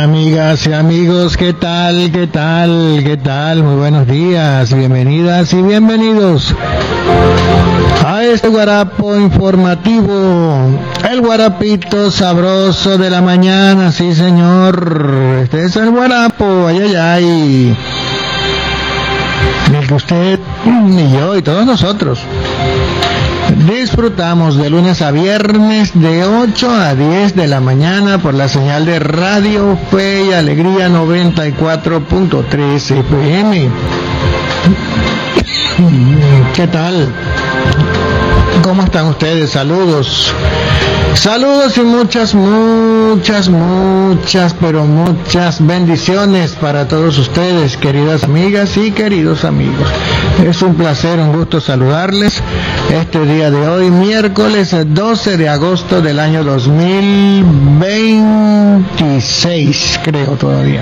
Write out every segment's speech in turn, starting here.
Amigas y amigos, ¿qué tal? ¿Qué tal? ¿Qué tal? Muy buenos días, bienvenidas y bienvenidos a este guarapo informativo, el guarapito sabroso de la mañana, sí señor, este es el guarapo, ay, el que usted y yo y todos nosotros disfrutamos de lunes a viernes de 8 a 10 de la mañana por la señal de Radio Fe y Alegría 94.3 FM. ¿Qué tal? ¿Cómo están ustedes? Saludos. Saludos y muchas bendiciones para todos ustedes, queridas amigas y queridos amigos. Es un placer, un gusto saludarles este día de hoy, miércoles 12 de agosto del año 2026, creo todavía.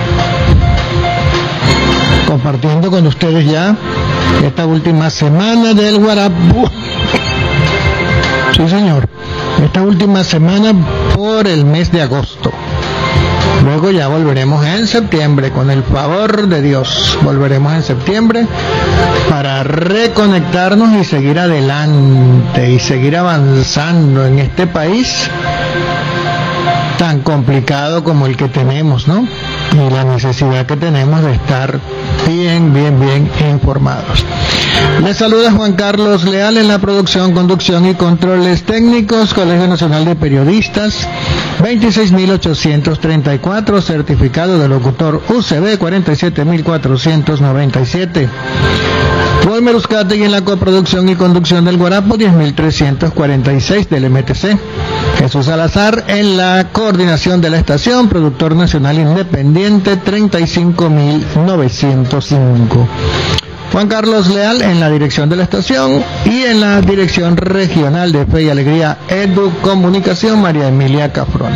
Compartiendo con ustedes ya esta última semana del guarapo. Sí, señor. Esta última semana por el mes de agosto. Luego ya volveremos en septiembre, con el favor de Dios. Volveremos en septiembre para reconectarnos y seguir adelante y seguir avanzando en este país tan complicado como el que tenemos, ¿no? Y la necesidad que tenemos de estar bien informados. Les saluda Juan Carlos Leal en la producción, conducción y controles técnicos, Colegio Nacional de Periodistas, 26.834, certificado de locutor UCB 47.497. Walmer Uzcategui en la coproducción y conducción del Guarapo, 10.346 del MTC. Jesús Salazar en la coordinación de la estación, productor nacional independiente, 35.905. Juan Carlos Leal en la dirección de la estación y en la dirección regional de Fe y Alegría Educomunicación, María Emilia Cafrón.